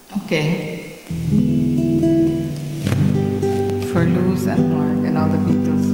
Okay. For Luz and Mark and all the Beatles